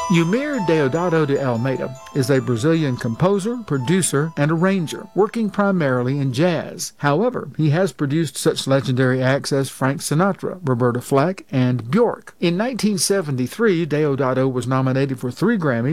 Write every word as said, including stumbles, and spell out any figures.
Eumir Deodato de Almeida is a Brazilian composer, producer, and arranger, working primarily in jazz. However, he has produced such legendary acts as Frank Sinatra, Roberta Flack, and Bjork. In nineteen seventy-three, Deodato was nominated for three Grammys